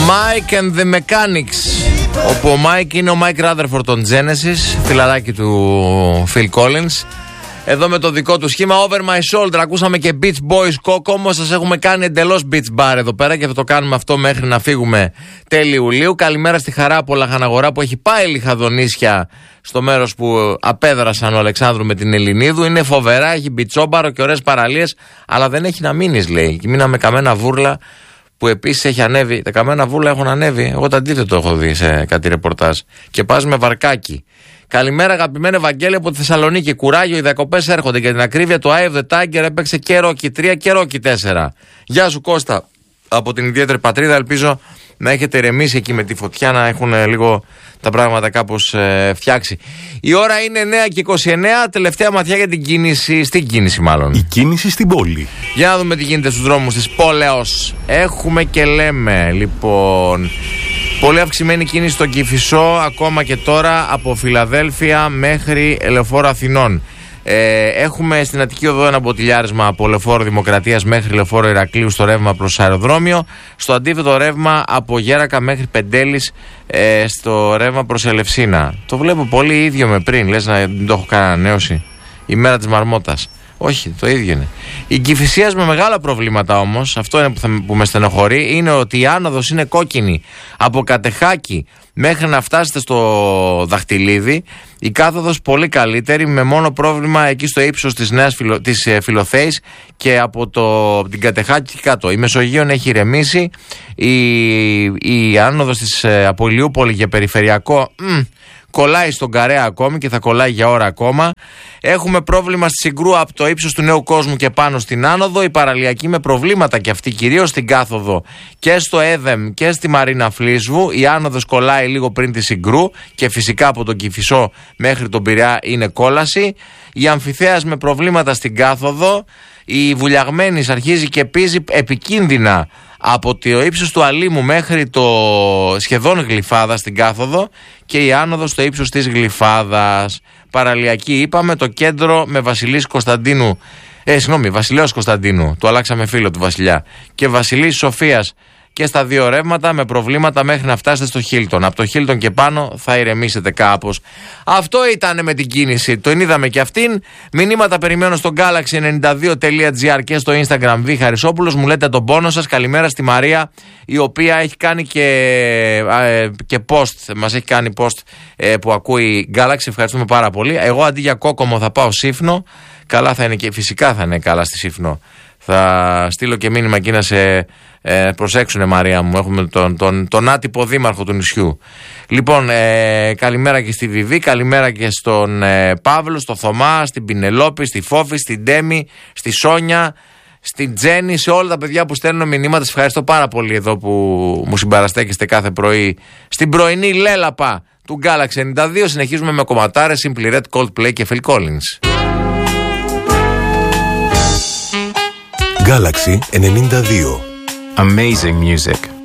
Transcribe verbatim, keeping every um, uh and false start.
Mike and the Mechanics, όπου ο Mike είναι ο Mike Rutherford των Genesis, φιλαράκι του Phil Collins. Εδώ με το δικό του σχήμα Over My Shoulder. Ακούσαμε και Beach Boys Coco, όμως σας έχουμε κάνει εντελώς beach bar εδώ πέρα και θα το κάνουμε αυτό μέχρι να φύγουμε τέλη Ιουλίου. Καλημέρα στη Χαρά από Λαχαναγορά που έχει πάει Λιχαδονήσια, στο μέρος που απέδρασαν ο Αλεξάνδρου με την Ελληνίδου. Είναι φοβερά, έχει μπιτσόμπαρο και ωραίες παραλίες, αλλά δεν έχει να μείνεις, λέει. Και μείναμε Καμένα Βούρλα, που επίσης έχει ανέβει. Τα Καμένα Βούρλα έχουν ανέβει. Εγώ το αντίθετο έχω δει σε κάτι ρεπορτάζ. Και πας με βαρκάκι. Καλημέρα, αγαπημένο Ευαγγέλη από τη Θεσσαλονίκη. Κουράγιο, οι διακοπές έρχονται. Για την ακρίβεια, το Eye of the Tiger έπαιξε και Rocky τρία και Rocky τέσσερα. Γεια σου, Κώστα, από την ιδιαίτερη πατρίδα. Ελπίζω να έχετε ηρεμήσει εκεί με τη φωτιά, να έχουν λίγο τα πράγματα κάπως ε, φτιάξει. Η ώρα είναι εννιά και είκοσι εννιά. Τελευταία ματιά για την κίνηση. Στην κίνηση, μάλλον. Η κίνηση στην πόλη. Για να δούμε τι γίνεται στους δρόμους της πόλεως. Έχουμε και λέμε, λοιπόν. Πολύ αυξημένη κίνηση στον Κηφισό, ακόμα και τώρα από Φιλαδέλφια μέχρι Λεωφόρο Αθηνών. Ε, έχουμε στην Αττική Οδό ένα μποτιλιάρισμα από Λεωφόρο Δημοκρατίας μέχρι Λεωφόρο Ηρακλείου στο ρεύμα προς αεροδρόμιο. Στο αντίθετο ρεύμα από Γέρακα μέχρι Πεντέλης ε, στο ρεύμα προς Ελευσίνα. Το βλέπω πολύ ίδιο με πριν, λες να δεν το έχω κάνει ανανέωση. Η μέρα της Μαρμότας. Όχι, το ίδιο είναι. Η Κηφισίας με μεγάλα προβλήματα όμως, αυτό είναι που, θα, που με στενοχωρεί, είναι ότι η άνοδος είναι κόκκινη από Κατεχάκη μέχρι να φτάσετε στο Δαχτυλίδι. Η κάθοδος πολύ καλύτερη, με μόνο πρόβλημα εκεί στο ύψος της νέας φιλο, της ε, Φιλοθέης και από, το, από την Κατεχάκη κάτω. Η Μεσογείων έχει ηρεμήσει. Η, η άνοδος της ε, από Ηλιούπολη για περιφερειακό μ, κολλάει στον Καρέα ακόμη και θα κολλάει για ώρα ακόμα. Έχουμε πρόβλημα στη Συγκρού από το ύψος του Νέου Κόσμου και πάνω στην άνοδο. Η παραλιακή με προβλήματα και αυτή, κυρίως στην κάθοδο και στο Έδεμ και στη Μαρίνα Φλίσβου. Η άνοδος κολλάει λίγο πριν τη Συγκρού και φυσικά από τον Κηφισό μέχρι τον Πειραιά είναι κόλαση. Η Αμφιθέας με προβλήματα στην κάθοδο. Η Βουλιαγμένης αρχίζει και πίζει επικίνδυνα από το ύψος του Αλήμου μέχρι το σχεδόν Γλυφάδα στην κάθοδο και η άνοδος στο ύψος της Γλυφάδας. Παραλιακή είπαμε, το κέντρο με Βασιλής Κωνσταντίνου, ε, συγγνώμη, Βασιλέως Κωνσταντίνου, του αλλάξαμε φίλο του Βασιλιά, και Βασιλής Σοφίας και στα δύο ρεύματα με προβλήματα μέχρι να φτάσετε στο Χίλτον. Από το Χίλτον και πάνω θα ηρεμήσετε κάπως. Αυτό ήταν με την κίνηση. Το είδαμε και αυτήν. Μηνύματα περιμένω στο Galaxy ενενήντα δύο τελεία τζι άρ και στο Instagram Β Χαρισόπουλος. Μου λέτε τον πόνο σας. Καλημέρα στη Μαρία, η οποία έχει κάνει και, ε, και post. Μας έχει κάνει post ε, που ακούει Galaxy. Ευχαριστούμε πάρα πολύ. Εγώ αντί για Κόκομο θα πάω Σύφνο. Καλά θα είναι και φυσικά θα είναι καλά στη Σύφνο. Θα στείλω και μήνυμα εκεί να σε ε, προσέξουνε, Μαρία μου. Έχουμε τον, τον, τον άτυπο δήμαρχο του νησιού. Λοιπόν, ε, καλημέρα και στη Βιβί, καλημέρα και στον ε, Παύλο, στο Θωμά, στην Πινελόπη, στη Φόφη, στην Ντέμι, στη Σόνια, στην Τζέννη, σε όλα τα παιδιά που στέλνουν μηνύματα. Σας ευχαριστώ πάρα πολύ εδώ που μου συμπαραστέκεστε κάθε πρωί στην πρωινή λέλαπα του Galaxy ενενήντα δύο. Συνεχίζουμε με κομματάρες, Simply Red, Coldplay και Phil Collins. Galaxy ενενήντα δύο. Amazing music.